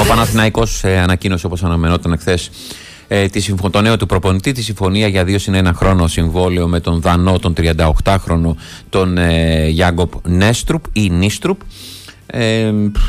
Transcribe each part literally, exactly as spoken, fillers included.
Παναθηναϊκός ε, ανακοίνωσε, όπως αναμενόταν εχθές, ε, τη συμφω... το νέο του προπονητή, τη συμφωνία για δύο συν ένα χρόνο συμβόλαιο με τον Δανό, τον τριανταοκτάχρονο, τον ε, Γιάγκοπ Νέστρουπ ή Νίστρουπ. Ε,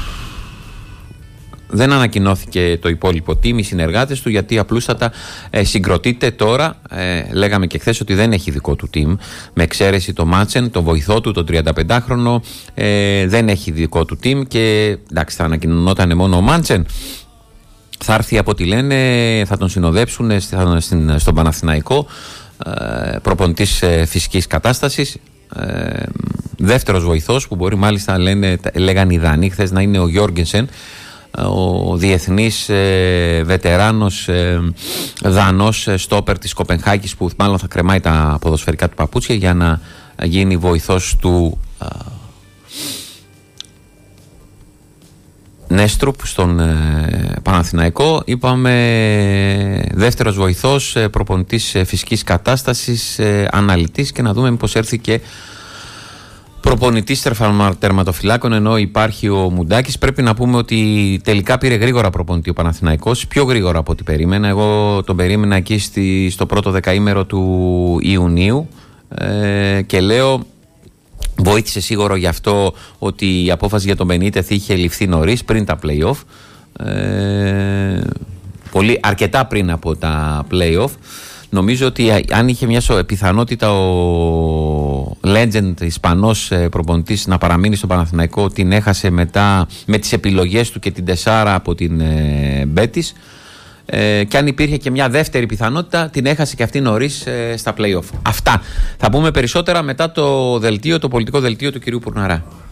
δεν ανακοινώθηκε το υπόλοιπο team, οι συνεργάτες του, γιατί απλούστατα ε, συγκροτείται τώρα. Ε, λέγαμε και χθες ότι δεν έχει δικό του team, με εξαίρεση το Μάτσεν, τον βοηθό του, τον τριανταπεντάχρονο, ε, δεν έχει δικό του team και εντάξει, θα ανακοινωνόταν μόνο ο Μάτσεν. Θα έρθει, από ό,τι λένε, θα τον συνοδέψουν στον Παναθηναϊκό, ε, προπονητής ε, φυσικής κατάστασης. Ε, δεύτερος βοηθός, που μπορεί μάλιστα, λένε, λέγαν οι Δανείοι χθες, να είναι ο Γιόργενσεν, ο διεθνής ε, βετεράνος ε, Δανός ε, στόπερ της Κοπενχάγης, που μάλλον θα κρεμάει τα ποδοσφαιρικά του παπούτσια για να γίνει βοηθός του ε, Νέστρουπ στον ε, Παναθηναϊκό. Είπαμε δεύτερος βοηθός, ε, προπονητής ε, φυσικής κατάστασης, ε, αναλυτής, και να δούμε μήπως έρθει και προπονητής τερματοφυλάκων, ενώ υπάρχει ο Μουντάκης. Πρέπει να πούμε ότι τελικά πήρε γρήγορα προπονητή ο Παναθηναϊκός, πιο γρήγορα από ό,τι περίμενα. Εγώ τον περίμενα εκεί στη, στο πρώτο δεκαήμερο του Ιουνίου ε, και λέω, βοήθησε σίγουρο γι' αυτό ότι η απόφαση για τον Μπενίτεθ είχε ληφθεί νωρίς, πριν τα play-off, ε, πολύ, αρκετά πριν από τα play-off. Νομίζω ότι αν είχε μια πιθανότητα ο legend Ισπανός προπονητής να παραμείνει στο Παναθηναϊκό, την έχασε μετά με τις επιλογές του και την τεσσάρα από την Μπέτις. Ε, και αν υπήρχε και μια δεύτερη πιθανότητα, την έχασε και αυτή νωρίς ε, στα play-off. Αυτά. Θα πούμε περισσότερα μετά το δελτίο, το πολιτικό δελτίο του κυρίου Πουρναρά.